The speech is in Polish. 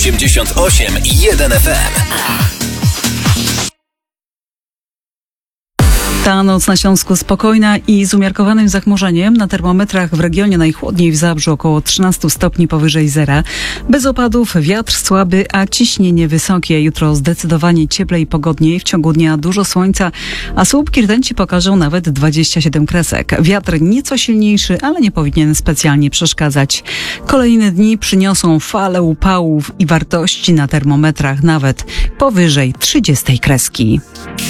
88,1 FM. Ta noc na Śląsku spokojna i z umiarkowanym zachmurzeniem. Na termometrach w regionie najchłodniej w Zabrzu około 13 stopni powyżej zera. Bez opadów, wiatr słaby, a ciśnienie wysokie. Jutro zdecydowanie cieplej i pogodniej. W ciągu dnia dużo słońca, a słupki rtęci pokażą nawet 27 kresek. Wiatr nieco silniejszy, ale nie powinien specjalnie przeszkadzać. Kolejne dni przyniosą falę upałów i wartości na termometrach nawet powyżej 30 kreski.